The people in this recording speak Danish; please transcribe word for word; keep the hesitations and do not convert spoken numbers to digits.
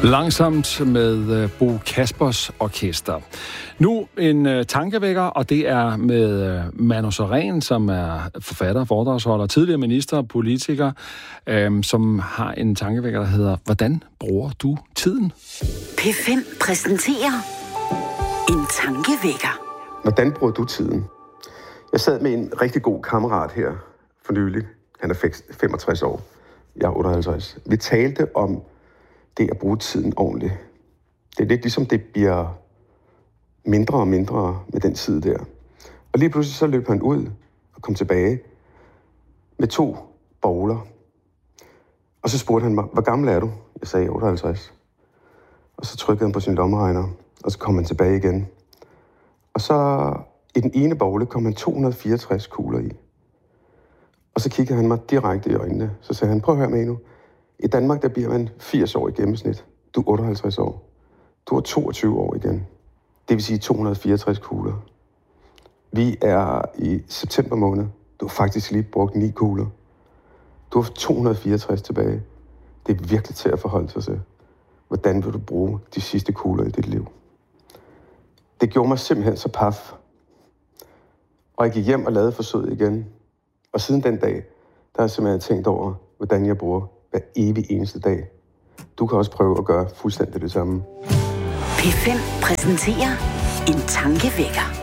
Langsomt med Bo Kaspers Orkester. Nu en uh, tankevækker, og det er med uh, Manu Sareen, som er forfatter, foredragsholder, tidligere minister og politiker, um, som har en tankevækker, der hedder: Hvordan bruger du tiden? P fem præsenterer en tankevækker. Hvordan bruger du tiden? Jeg sad med en rigtig god kammerat her for nylig. Han er femogtres år. Jeg er otteoghalvtreds. Vi talte om det at bruge tiden ordentligt. Det er lidt ligesom, det bliver mindre og mindre med den tid der. Og lige pludselig så løb han ud og kom tilbage med to bowler. Og så spurgte han mig: Hvor gammel er du? Jeg sagde otteoghalvtreds. Og så trykkede han på sin lommeregner, og så kom han tilbage igen. Og så i den ene bowle kom han to hundrede og fireogtres kugler i. Og så kiggede han mig direkte i øjnene. Så sagde han: Prøv at høre med nu. I Danmark, der bliver man firs år i gennemsnit. Du er otteoghalvtreds år. Du er toogtyve år igen. Det vil sige to hundrede og fireogtres kugler. Vi er i september måned. Du har faktisk lige brugt ni kugler. Du har to hundrede og fireogtres tilbage. Det er virkelig til at forholde sig til. Hvordan vil du bruge de sidste kugler i dit liv? Det gjorde mig simpelthen så paf. Og jeg gik hjem og lavede forsøget igen. Og siden den dag, der har jeg simpelthen tænkt over, hvordan jeg bruger hver evig eneste dag. Du kan også prøve at gøre fuldstændig det samme. P fem præsenterer en tankevækker.